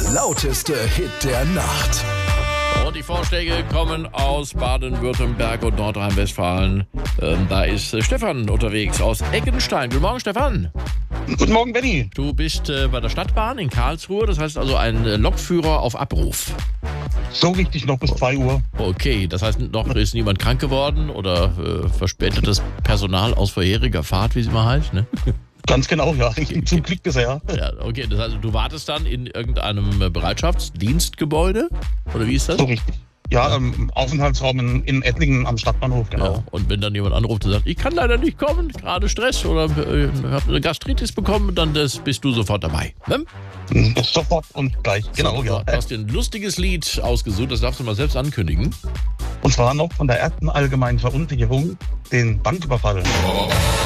lauteste Hit der Nacht. Und die Vorschläge kommen aus Baden-Württemberg und Nordrhein-Westfalen. Da ist Stefan unterwegs aus Eckenstein. Guten Morgen, Stefan. Guten Morgen, Benni. Du bist bei der Stadtbahn in Karlsruhe, das heißt also ein Lokführer auf Abruf. So richtig noch bis 2 Uhr. Okay, das heißt, noch ist niemand krank geworden oder verspätetes Personal aus vorheriger Fahrt, wie es immer heißt, ne? Ganz genau, ja. Zum Glück bisher. Ja, okay, das heißt, du wartest dann in irgendeinem Bereitschaftsdienstgebäude? Oder wie ist das? So richtig. Ja, im Aufenthaltsraum in Ettlingen am Stadtbahnhof, genau. Ja, und wenn dann jemand anruft und sagt, ich kann leider nicht kommen, gerade Stress oder habe eine Gastritis bekommen, dann bist du sofort dabei. Ne? Sofort und gleich, genau, ja. Du hast dir ein lustiges Lied ausgesucht, das darfst du mal selbst ankündigen. Und zwar noch von der ersten allgemeinen Verunsicherung, den Banküberfall.